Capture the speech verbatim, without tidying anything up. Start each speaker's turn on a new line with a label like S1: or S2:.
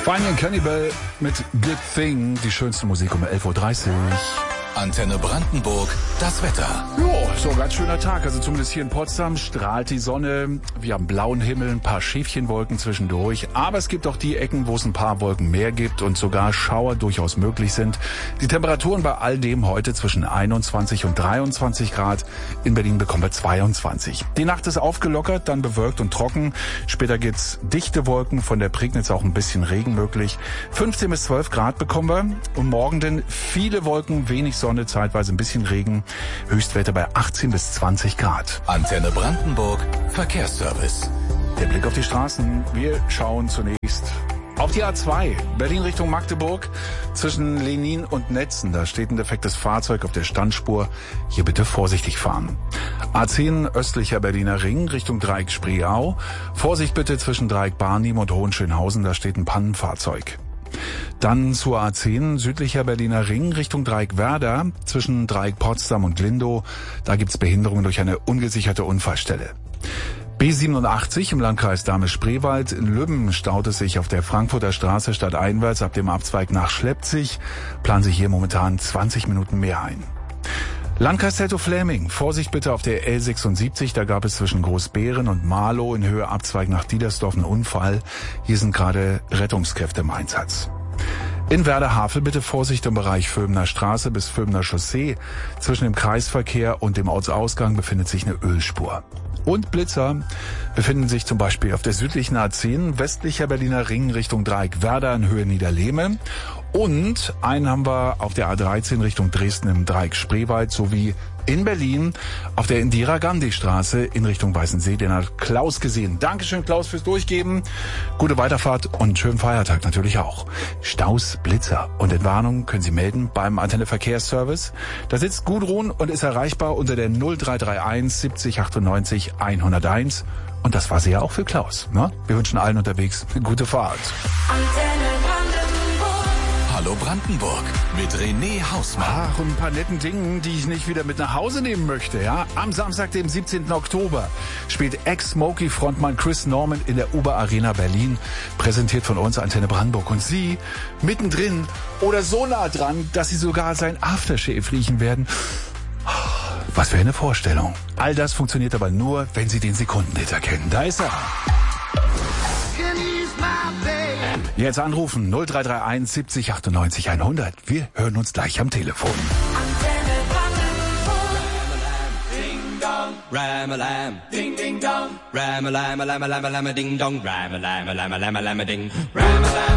S1: Bunyan Cannibal mit Good Thing, die schönste Musik um elf Uhr dreißig.
S2: Antenne Brandenburg, das Wetter.
S1: Jo, so ganz schöner Tag. Also zumindest hier in Potsdam strahlt die Sonne. Wir haben blauen Himmel, ein paar Schäfchenwolken zwischendurch. Aber es gibt auch die Ecken, wo es ein paar Wolken mehr gibt und sogar Schauer durchaus möglich sind. Die Temperaturen bei all dem heute zwischen einundzwanzig und dreiundzwanzig Grad. In Berlin bekommen wir zweiundzwanzig. Die Nacht ist aufgelockert, dann bewölkt und trocken. Später gibt's dichte Wolken, von der Prignitz auch ein bisschen Regen möglich. fünfzehn bis zwölf Grad bekommen wir. Und morgen denn viele Wolken, wenig Sonne, zeitweise ein bisschen Regen. Höchstwerte bei achtzehn bis zwanzig Grad.
S2: Antenne Brandenburg, Verkehrsservice.
S1: Der Blick auf die Straßen. Wir schauen zunächst auf die A zwei, Berlin Richtung Magdeburg, zwischen Lenin und Netzen. Da steht ein defektes Fahrzeug auf der Standspur. Hier bitte vorsichtig fahren. A zehn, östlicher Berliner Ring, Richtung Dreieck Spreeau. Vorsicht bitte zwischen Dreieck Barnim und Hohenschönhausen, da steht ein Pannenfahrzeug. Dann zur A zehn, südlicher Berliner Ring, Richtung Dreieck Werder, zwischen Dreieck Potsdam und Lindow. Da gibt's Behinderungen durch eine ungesicherte Unfallstelle. B siebenundachtzig im Landkreis Dahme-Spreewald. In Lübben staut es sich auf der Frankfurter Straße stadteinwärts ab dem Abzweig nach Schleppzig. Planen sich hier momentan zwanzig Minuten mehr ein. Landkreis Teltow-Fläming. Vorsicht bitte auf der L sechsundsiebzig. Da gab es zwischen Großbeeren und Marlow in Höhe Abzweig nach Diedersdorf einen Unfall. Hier sind gerade Rettungskräfte im Einsatz. In Werder-Havel bitte Vorsicht im Bereich Vöbener Straße bis Vöbener Chaussee. Zwischen dem Kreisverkehr und dem Ortsausgang befindet sich eine Ölspur. Und Blitzer befinden sich zum Beispiel auf der südlichen A zehn, westlicher Berliner Ring Richtung Dreieck Werder in Höhe Niederlehme. Und einen haben wir auf der A dreizehn Richtung Dresden im Dreieck Spreewald sowie in Berlin auf der Indira-Gandhi-Straße in Richtung Weißensee. Den hat Klaus gesehen. Dankeschön, Klaus, fürs Durchgeben. Gute Weiterfahrt und schönen Feiertag natürlich auch. Staus, Blitzer und Entwarnung können Sie melden beim Antenne Verkehrsservice. Da sitzt Gudrun und ist erreichbar unter der null drei drei eins siebzig achtundneunzig hunderteins. Und das war sie ja auch für Klaus. Ne? Wir wünschen allen unterwegs eine gute Fahrt.
S2: Antenne Hallo Brandenburg mit René Hausmann.
S1: Ach, und ein paar netten Dingen, die ich nicht wieder mit nach Hause nehmen möchte. Ja, am Samstag, dem siebzehnten Oktober, spielt Ex-Smokey-Frontmann Chris Norman in der Uber Arena Berlin, präsentiert von uns Antenne Brandenburg. Und Sie mittendrin oder so nah dran, dass Sie sogar sein Aftershave riechen werden. Was für eine Vorstellung. All das funktioniert aber nur, wenn Sie den Sekundenliter kennen. Da ist er. Jetzt anrufen null drei drei eins siebzig achtundneunzig hundert. Wir hören uns gleich am Telefon.
S3: Ram-a-lam, ding ding dong. Ram-a-lam, lam lam lam ding dong. Ram-a-lam, lam lam lam ding. Ram-a-lam.